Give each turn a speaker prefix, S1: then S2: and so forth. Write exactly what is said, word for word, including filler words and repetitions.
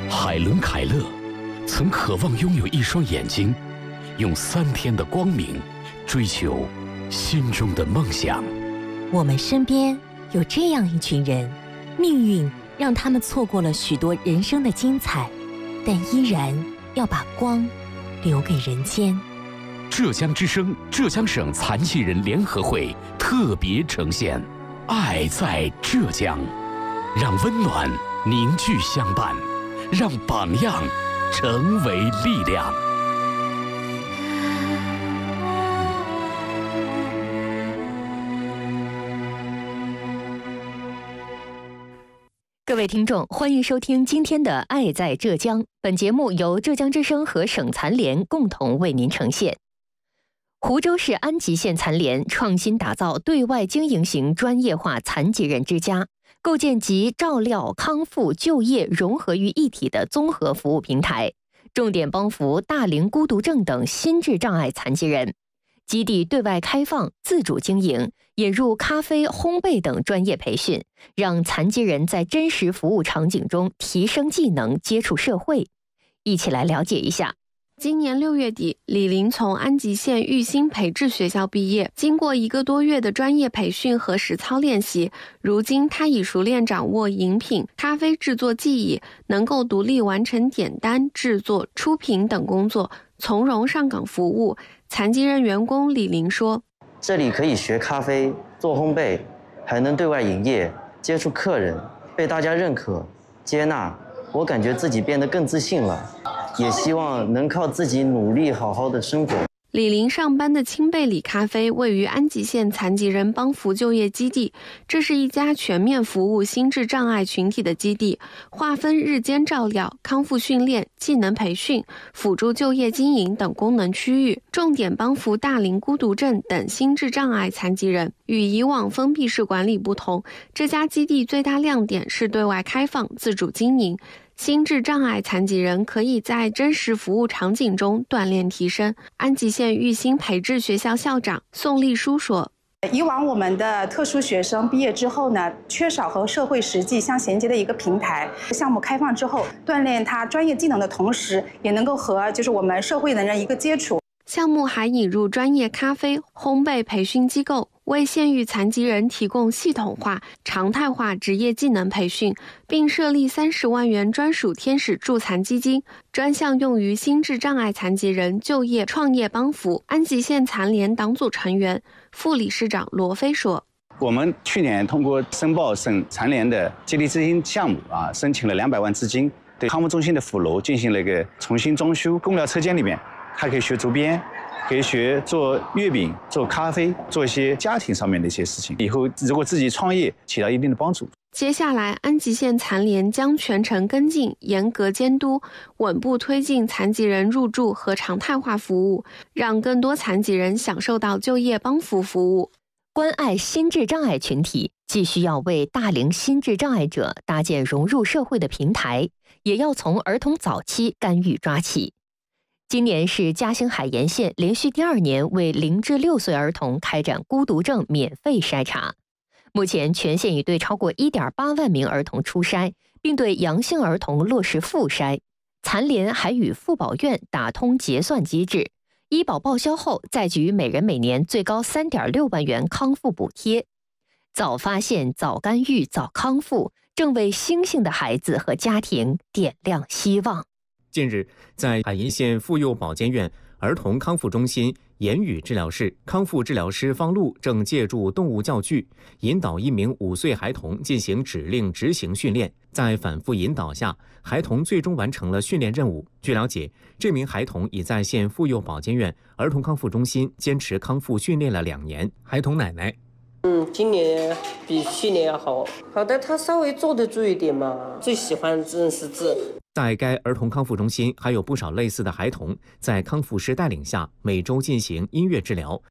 S1: 海伦·凯勒曾渴望拥有一双眼睛，用三天的光明追求心中的梦想。
S2: 我们身边有这样一群人，命运让他们错过了许多人生的精彩，但依然要把光留给人间。
S1: 浙江之声浙江省残疾人联合会特别呈现《爱在浙江》，让温暖凝聚相伴，让榜样成为力量。
S3: 各位听众，欢迎收听今天的《爱在浙江》。本节目由浙江之声和省残联共同为您呈现。湖州市安吉县残联创新打造对外经营型专业化残疾人之家，构建集照料、康复、就业融合于一体的综合服务平台，重点帮扶大龄孤独症等心智障碍残疾人。基地对外开放、自主经营，引入咖啡、烘焙等专业培训，让残疾人在真实服务场景中提升技能、接触社会。一起来了解一下。
S4: 今年六月底，李玲从安吉县育新培智学校毕业，经过一个多月的专业培训和实操练习，如今她已熟练掌握饮品、咖啡制作技艺，能够独立完成点单、制作、出品等工作，从容上岗服务。残疾人员工李玲说：“
S5: 这里可以学咖啡、做烘焙，还能对外营业，接触客人，被大家认可、接纳，我感觉自己变得更自信了。也希望能靠自己努力好好的生活。”
S4: 李玲上班的清贝里咖啡位于安吉县残疾人帮扶就业基地，这是一家全面服务心智障碍群体的基地，划分日间照料、康复训练、技能培训、辅助就业经营等功能区域，重点帮扶大龄孤独症等心智障碍残疾人。与以往封闭式管理不同，这家基地最大亮点是对外开放、自主经营。心智障碍残疾人可以在真实服务场景中锻炼提升。安吉县育新培智学校校长宋丽书说：“
S6: 以往我们的特殊学生毕业之后呢，缺少和社会实际相衔接的一个平台。项目开放之后，锻炼他专业技能的同时，也能够和就是我们社会的人一个接触。”
S4: 项目还引入专业咖啡、烘焙培训机构，为县域残疾人提供系统化、常态化职业技能培训，并设立三十万元专属天使助残基金，专项用于心智障碍残疾人就业创业帮扶。安吉县残联党组成员、副理事长罗飞说：“
S7: 我们去年通过申报省残联的接力资金项目啊，申请了两百万资金，对康复中心的副楼进行了一个重新装修，公疗车间里面还可以学竹编，可以学做月饼、做咖啡，做一些家庭上面的一些事情。以后如果自己创业，起到一定的帮助。”
S4: 接下来，安吉县残联将全程跟进、严格监督，稳步推进残疾人入住和常态化服务，让更多残疾人享受到就业帮扶服务。
S3: 关爱心智障碍群体，既需要为大龄心智障碍者搭建融入社会的平台，也要从儿童早期干预抓起。今年是嘉兴海盐县连续第二年为零至六岁儿童开展孤独症免费筛查。目前全县已对超过 一点八万名儿童初筛，并对阳性儿童落实复筛。残联还与妇保院打通结算机制，医保报销后再给予每人每年最高 三点六万元康复补贴。早发现、早干预、早康复，正为星星的孩子和家庭点亮希望。
S8: 近日，在海盐县妇幼保健院儿童康复中心言语治疗室，康复治疗师方璐正借助动物教具引导一名五岁孩童进行指令执行训练。在反复引导下，孩童最终完成了训练任务。据了解，这名孩童已在县妇幼保健院儿童康复中心坚持康复训练了两年。孩童奶奶
S9: 嗯，今年比去年要好，好的，他稍微坐得住一点嘛。最喜欢认识字。
S8: 在该儿童康复中心，还有不少类似的孩童，在康复师带领下，每周进行音乐治疗，